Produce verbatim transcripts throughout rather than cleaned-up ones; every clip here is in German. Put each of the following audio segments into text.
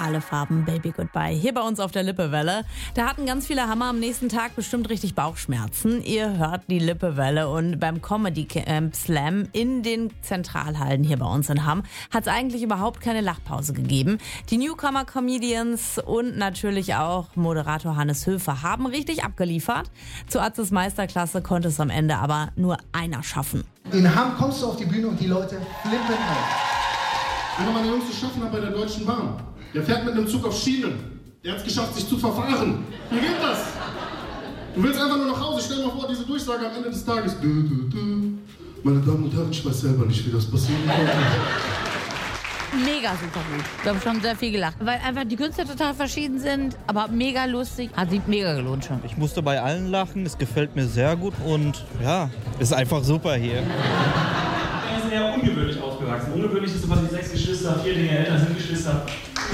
Alle Farben, Baby Goodbye. Hier bei uns auf der Lippewelle. Da hatten ganz viele Hammer am nächsten Tag bestimmt richtig Bauchschmerzen. Ihr hört die Lippewelle und beim Comedy Camp Slam in den Zentralhallen hier bei uns in Hamm hat es eigentlich überhaupt keine Lachpause gegeben. Die Newcomer-Comedians und natürlich auch Moderator Hannes Höfer haben richtig abgeliefert. Zu Atzes Meisterklasse konnte es am Ende aber nur einer schaffen. In Hamm kommst du auf die Bühne und die Leute flippen auf. Einer meiner Jungs zu schaffen hat bei der Deutschen Bahn. Der fährt mit einem Zug auf Schienen. Der hat es geschafft, sich zu verfahren. Wie geht das? Du willst einfach nur nach Hause. Stell dir mal vor, diese Durchsage am Ende des Tages. Dö, dö, dö. Meine Damen und Herren, ich weiß selber nicht, wie das passieren konnte. Mega super gut. Ich habe schon sehr viel gelacht, weil einfach die Künstler total verschieden sind, aber mega lustig. Hat sich mega gelohnt schon. Ich musste bei allen lachen, es gefällt mir sehr gut und ja, ist einfach super hier. Er ist eher ungewöhnlich aufgewachsen. Ungewöhnlich ist, dass die sechs Geschwister, vier Dinge älter sind Geschwister.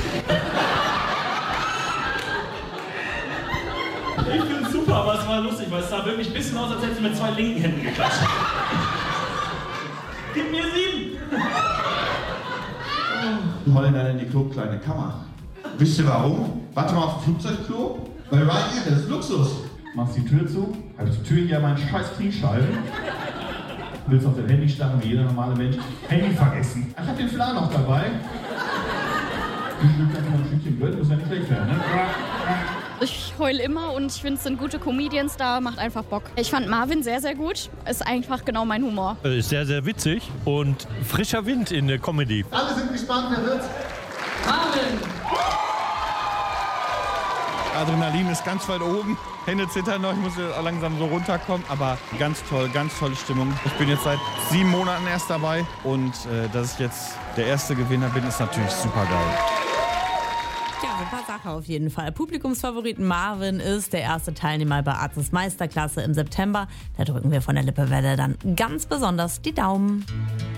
Ich finde es super, aber es war lustig, weil es sah wirklich ein bisschen aus, als hättest du mit zwei linken Händen geklatscht. Gib mir sieben! Holländer in die Klo, kleine Kammer. Wisst ihr warum? Warte mal auf dem Flugzeugklo. Weil Ryanair, das ist Luxus. Machst die Tür zu, hab ich zur Tür ja meinen scheiß Kniescheiben. Willst auf dein Handy starren wie jeder normale Mensch. Handy vergessen. Ich hab den Flan noch dabei. Wie Stück einfach noch ein Stückchen Brot, muss ja nicht schlecht werden, ne? Ich heul immer und ich finde, es sind gute Comedians da, macht einfach Bock. Ich fand Marvin sehr, sehr gut. Ist einfach genau mein Humor. Ist sehr, sehr witzig und frischer Wind in der Comedy. Alle sind gespannt, wer wird's? Marvin! Adrenalin ist ganz weit oben. Hände zittern noch, ich muss langsam so runterkommen. Aber ganz toll, ganz tolle Stimmung. Ich bin jetzt seit sieben Monaten erst dabei. Und äh, dass ich jetzt der erste Gewinner bin, ist natürlich super geil. Ja, super Sache auf jeden Fall. Publikumsfavorit Marvin ist der erste Teilnehmer bei Atzes Meisterklasse im September. Da drücken wir von der Lippewelle dann ganz besonders die Daumen.